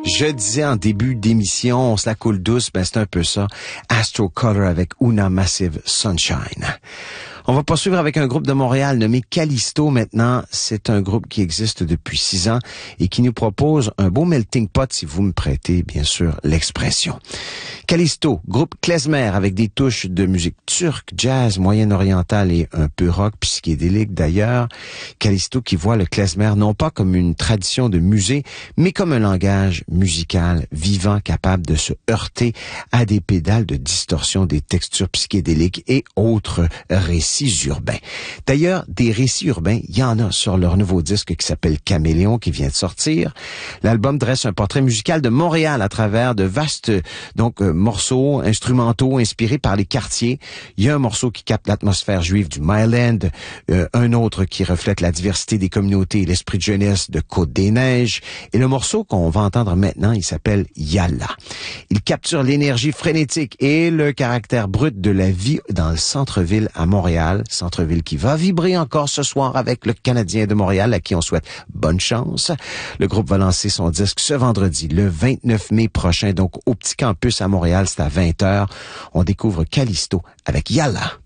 Je disais en début d'émission, on se la coule douce, ben c'est un peu ça. Astro Color avec Una Massive Sunshine. On va poursuivre avec un groupe de Montréal nommé Callisto maintenant. C'est un groupe qui existe depuis 6 ans et qui nous propose un beau melting pot, si vous me prêtez bien sûr l'expression. Callisto, groupe klezmer avec des touches de musique turque, jazz, moyen-orientale et un peu rock psychédélique d'ailleurs. Callisto qui voit le klezmer non pas comme une tradition de musée, mais comme un langage musical vivant capable de se heurter à des pédales de distorsion des textures psychédéliques et autres récits urbains. D'ailleurs, des récits urbains, il y en a sur leur nouveau disque qui s'appelle Caméléon qui vient de sortir. L'album dresse un portrait musical de Montréal à travers de vastes morceaux instrumentaux inspirés par les quartiers. Il y a un morceau qui capte l'atmosphère juive du Myland, un autre qui reflète la diversité des communautés et l'esprit de jeunesse de Côte-des-Neiges. Et le morceau qu'on va entendre maintenant, il s'appelle Yalla. Il capture l'énergie frénétique et le caractère brut de la vie dans le centre-ville à Montréal. Centre-ville qui va vibrer encore ce soir avec le Canadien de Montréal, à qui on souhaite bonne chance. Le groupe va lancer son disque ce vendredi, le 29 mai prochain, donc au Petit Campus à Montréal, c'est à 20h. On découvre Callisto avec Yalla.